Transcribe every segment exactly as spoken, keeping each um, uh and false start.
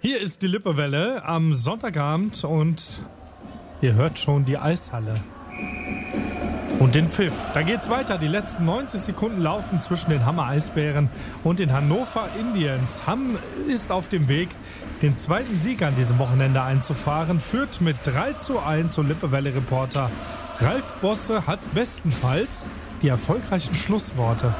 Hier ist die Lippewelle am Sonntagabend und ihr hört schon die Eishalle und den Pfiff. Da geht's weiter. Die letzten neunzig Sekunden laufen zwischen den Hammer Eisbären und den Hannover Indians. Hamm ist auf dem Weg, den zweiten Sieg an diesem Wochenende einzufahren, führt mit drei zu eins und Lippewelle-Reporter Ralf Bosse hat bestenfalls die erfolgreichen Schlussworte.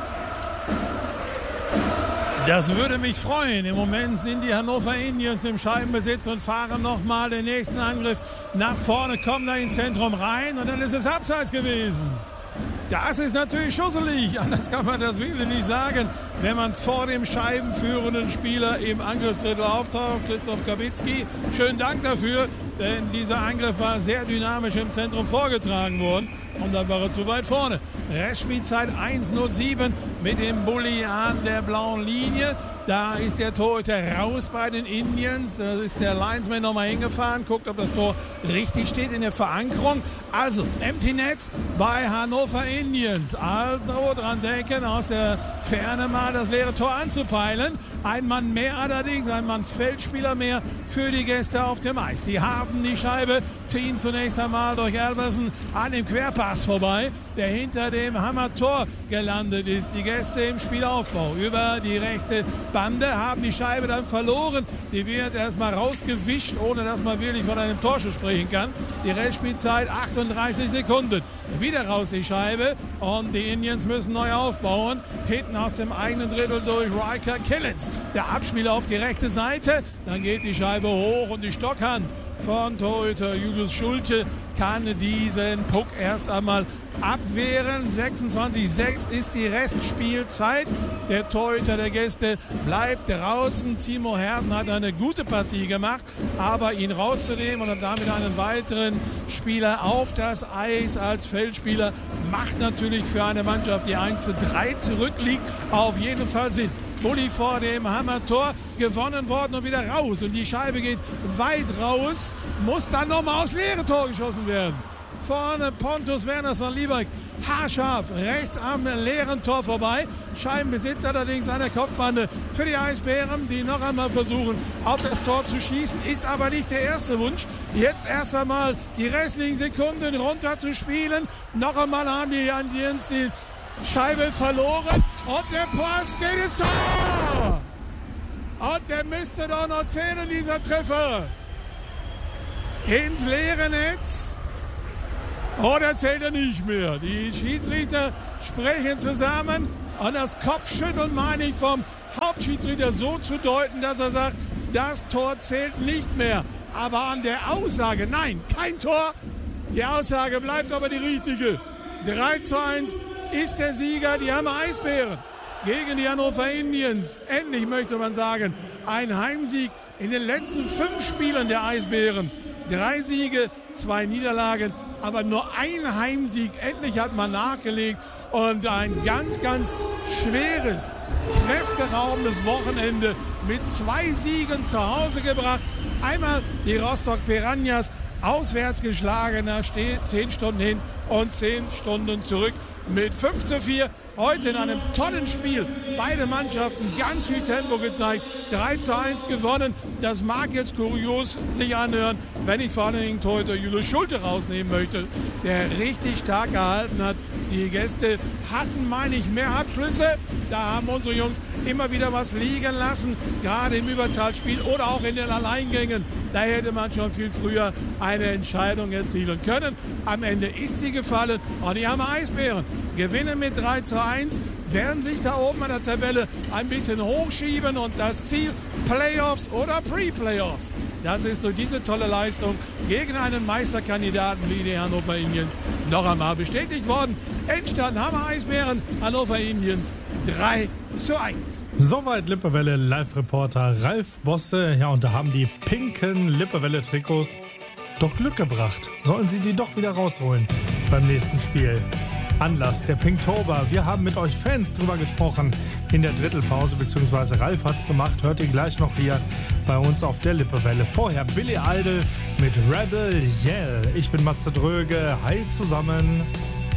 Das würde mich freuen. Im Moment sind die Hannover Indians im Scheibenbesitz und fahren nochmal den nächsten Angriff nach vorne, kommen da ins Zentrum rein und dann ist es abseits gewesen. Das ist natürlich schusselig, anders kann man das wirklich nicht sagen, wenn man vor dem scheibenführenden Spieler im Angriffsdrittel auftaucht, Christoph Kabitzki. Schönen Dank dafür, denn dieser Angriff war sehr dynamisch im Zentrum vorgetragen worden und dann war er zu weit vorne. Restspielzeit eins null sieben mit dem Bulli an der blauen Linie. Da ist der Torhüter raus bei den Indians. Da ist der Linesman nochmal hingefahren, guckt, ob das Tor richtig steht in der Verankerung. Also, Empty Net bei Hannover Indians. Also dran denken, aus der Ferne mal das leere Tor anzupeilen. Ein Mann mehr allerdings, ein Mann Feldspieler mehr für die Gäste auf dem Eis. Die haben die Scheibe, ziehen zunächst einmal durch Alberson an dem Querpass vorbei, der hinter dem Hammer-Tor gelandet ist. Die Gäste im Spielaufbau über die rechte Bande haben die Scheibe dann verloren. Die wird erstmal rausgewischt, ohne dass man wirklich von einem Torschuss sprechen kann. Die Restspielzeit achtunddreißig Sekunden. Wieder raus die Scheibe und die Indians müssen neu aufbauen. Hinten aus dem eigenen Drittel durch Riker Killens. Der Abspieler auf die rechte Seite. Dann geht die Scheibe hoch und die Stockhand von Torhüter Julius Schulte kann diesen Puck erst einmal abwehren. sechsundzwanzig sechs ist die Restspielzeit. Der Torhüter der Gäste bleibt draußen. Timo Herden hat eine gute Partie gemacht, aber ihn rauszunehmen und damit einen weiteren Spieler auf das Eis als Feldspieler macht natürlich für eine Mannschaft, die eins zu drei zurückliegt, auf jeden Fall Sinn. Bulli vor dem Hammer-Tor gewonnen worden und wieder raus. Und die Scheibe geht weit raus, muss dann nochmal aufs leere Tor geschossen werden. Vorne Pontus Wernersson Lieberg, haarscharf, rechts am leeren Tor vorbei. Scheibenbesitz allerdings an der Kopfbande für die Eisbären, die noch einmal versuchen, auf das Tor zu schießen. Ist aber nicht der erste Wunsch. Jetzt erst einmal die restlichen Sekunden runter zu spielen. Noch einmal haben die Indians die Scheibe verloren und der Pass geht ins Tor. Und der müsste doch noch zählen, dieser Treffer. Ins leere Netz. Oder zählt er nicht mehr? Die Schiedsrichter sprechen zusammen und das Kopfschütteln meine ich vom Hauptschiedsrichter so zu deuten, dass er sagt, das Tor zählt nicht mehr. Aber an der Aussage, nein, kein Tor. Die Aussage bleibt aber die richtige. drei zu eins ist der Sieger, die Hammer Eisbären gegen die Hannover Indians. Endlich möchte man sagen, ein Heimsieg in den letzten fünf Spielen der Eisbären. Drei Siege, zwei Niederlagen, aber nur ein Heimsieg. Endlich hat man nachgelegt und ein ganz, ganz schweres, kräfteraubendes Wochenende mit zwei Siegen zu Hause gebracht. Einmal die Rostock Piranhas auswärts geschlagen, da steht zehn Stunden hin und zehn Stunden zurück mit fünf zu vier. Heute in einem tollen Spiel. Beide Mannschaften ganz viel Tempo gezeigt. drei zu eins gewonnen. Das mag jetzt kurios sich anhören, wenn ich vor allen Dingen Torhüter Julius Schulte rausnehmen möchte, der richtig stark gehalten hat. Die Gäste hatten, meine ich, mehr Abschlüsse. Da haben unsere Jungs immer wieder was liegen lassen, gerade im Überzahlspiel oder auch in den Alleingängen. Da hätte man schon viel früher eine Entscheidung erzielen können. Am Ende ist sie gefallen und die Hammer Eisbären gewinnen mit drei zu eins, werden sich da oben an der Tabelle ein bisschen hochschieben und das Ziel Playoffs oder Pre-Playoffs. Das ist durch diese tolle Leistung gegen einen Meisterkandidaten wie die Hannover Indians noch einmal bestätigt worden. Endstand Hammer Eisbären, Hannover Indians drei zu eins. Soweit Lippewelle Live-Reporter Ralf Bosse. Ja, und da haben die pinken Lippewelle-Trikots doch Glück gebracht. Sollen sie die doch wieder rausholen beim nächsten Spiel? Anlass der Pinktober. Wir haben mit euch Fans drüber gesprochen in der Drittelpause, beziehungsweise Ralf hat's gemacht. Hört ihr gleich noch hier bei uns auf der Lippewelle. Vorher Billy Idol mit Rebel Yell. Ich bin Matze Dröge. Hi zusammen.